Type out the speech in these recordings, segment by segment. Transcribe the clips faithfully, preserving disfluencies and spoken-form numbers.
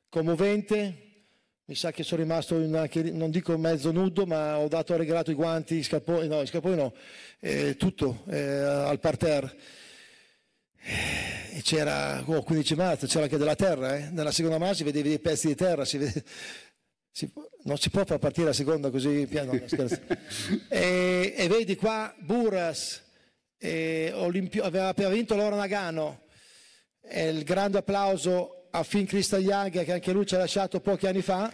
commovente. Mi sa che sono rimasto, anche, non dico mezzo nudo, ma ho dato, ho regalato i guanti, i scarponi, no, i scarponi no, eh, tutto eh, al parterre. E c'era, oh, quindici marzo, c'era anche della terra, eh. Nella seconda marcia vedevi dei pezzi di terra, si vede, si, non si può far partire la seconda così piano, no, scherzo. e, e vedi qua Buras, eh, Olimpio, aveva appena vinto l'oro Nagano, e il grande applauso a Finn Christian Young, che anche lui ci ha lasciato pochi anni fa.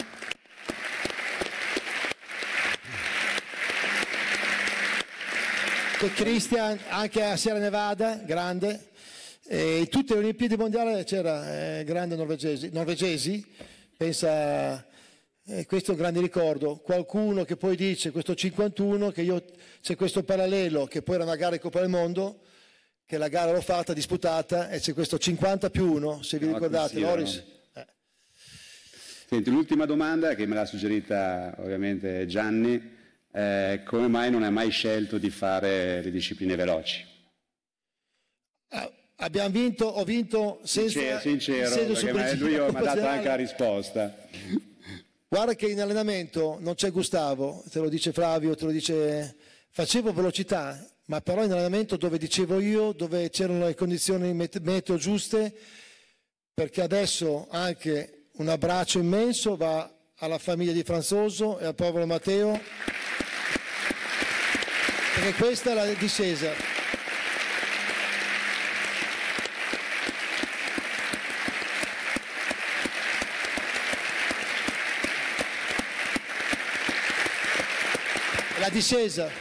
E Christian anche a Sierra Nevada, grande. E in tutte le Olimpiadi mondiali c'era eh, grande norvegesi, norvegesi. Pensa, eh, questo è un grande ricordo. Qualcuno che poi dice, questo cinquantuno, che io c'è questo parallelo, che poi era una gara di Coppa del Mondo, che la gara l'ho fatta, disputata, e c'è questo cinquanta più uno, se vi no, ricordate, Loris. Eh. Senti, l'ultima domanda che me l'ha suggerita ovviamente Gianni, eh, come mai non hai mai scelto di fare le discipline veloci? Ah, abbiamo vinto, ho vinto senza... Sincero, sincero perché lui mi ha dato anche la risposta. Guarda che in allenamento non c'è Gustavo, te lo dice Flavio, te lo dice... Facevo velocità, ma però in allenamento dove dicevo io, dove c'erano le condizioni meteo giuste, perché adesso anche un abbraccio immenso va alla famiglia di Franzoso e al povero Matteo, perché questa è la discesa. La discesa.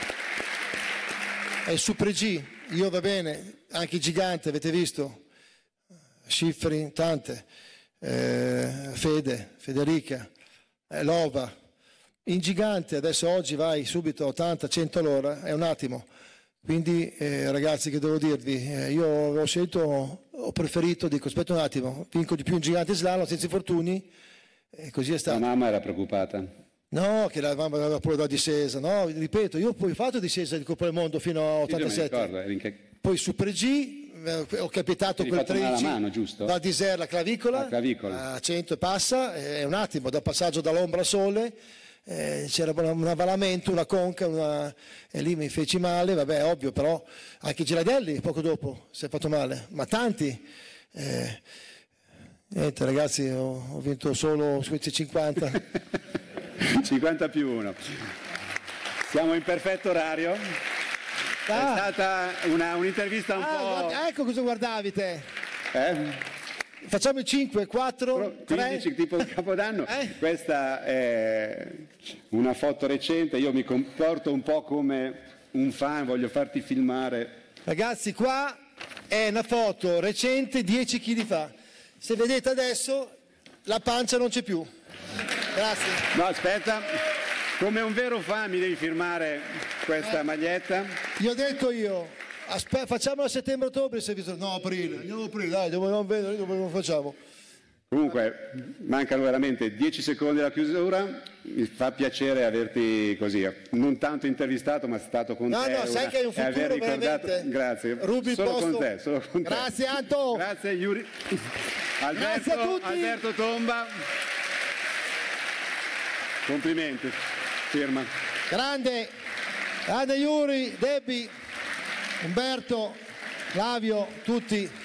È Super G, io va bene, anche i giganti, avete visto, Schifrin, tante, eh, Fede, Federica, eh, Lova, in gigante adesso oggi vai subito a ottanta cento all'ora, è un attimo, quindi eh, ragazzi che devo dirvi, eh, io ho scelto, ho preferito, dico aspetta un attimo, vinco di più in gigante slalom senza infortuni, e così è stato. La mamma era preoccupata? No, che la mamma aveva pure la discesa, no, ripeto, io poi ho fatto discesa di Coppa del Mondo fino a ottantasette, sì, che... poi Super G, eh, ho capitato quel tredici, la mano, giusto? Val d'Isère, la clavicola, la clavicola, a cento e passa, è un attimo, dal passaggio dall'ombra al sole, eh, c'era un avvalamento, una conca, una... e lì mi feci male, vabbè, ovvio, però anche Girardelli poco dopo si è fatto male, ma tanti. Eh, niente ragazzi, ho, ho vinto solo su questi cinquanta. cinquanta più uno. Siamo in perfetto orario. Ah. È stata una, un'intervista un ah, po'... Guarda, ecco cosa guardavi te. Eh? Facciamo il cinque, quattro, quindici, tipo il Capodanno. Eh? Questa è una foto recente, io mi comporto un po' come un fan, voglio farti filmare. Ragazzi, qua è una foto recente, dieci chili fa. Se vedete adesso, la pancia non c'è più. Grazie. No, aspetta, come un vero fan mi devi firmare questa eh, maglietta. Gli ho detto io, aspetta, facciamo a settembre-ottobre, no, aprile, andiamo aprile, dai, dove non vedo, dove lo facciamo. Comunque, mancano veramente dieci secondi alla chiusura, mi fa piacere averti così, non tanto intervistato, ma stato con no, te. No, no, sai che è un futuro veramente. Grazie. Rubi il solo posto. Con te, solo con te. Grazie Anto. Grazie Yuri. Alberto, Grazie a tutti. Alberto Tomba. Complimenti, firma. Grande, grande Yuri, Debbie, Umberto, Flavio, tutti.